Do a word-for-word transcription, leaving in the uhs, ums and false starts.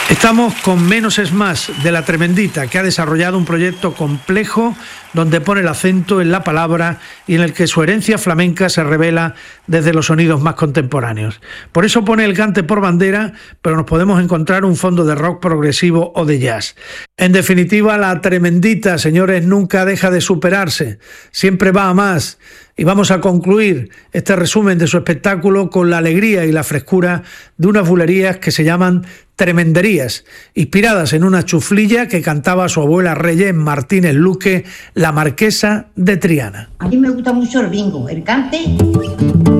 Estamos con Menos es Más, de La Tremendita, que ha desarrollado un proyecto complejo donde pone el acento en la palabra y en el que su herencia flamenca se revela desde los sonidos más contemporáneos. Por eso pone el cante por bandera, pero nos podemos encontrar un fondo de rock progresivo o de jazz. En definitiva, La Tremendita, señores, nunca deja de superarse, siempre va a más. Y vamos a concluir este resumen de su espectáculo con la alegría y la frescura de unas bulerías que se llaman Tremenderías, inspiradas en una chuflilla que cantaba su abuela Reyes Martínez Luque, la marquesa de Triana. A mí me gusta mucho el bingo, el cante.